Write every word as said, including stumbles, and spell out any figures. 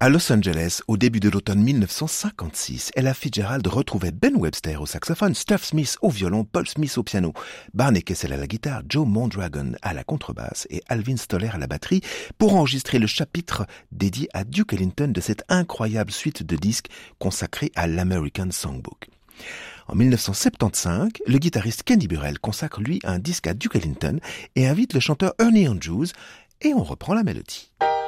À Los Angeles, au début de l'automne mille neuf cent cinquante-six, Ella Fitzgerald retrouvait Ben Webster au saxophone, Stuff Smith au violon, Paul Smith au piano, Barney Kessel à la guitare, Joe Mondragon à la contrebasse et Alvin Stoller à la batterie pour enregistrer le chapitre dédié à Duke Ellington de cette incroyable suite de disques consacrée à l'American Songbook. En mille neuf cent soixante-quinze, le guitariste Kenny Burrell consacre lui un disque à Duke Ellington et invite le chanteur Ernie Andrews et on reprend la mélodie.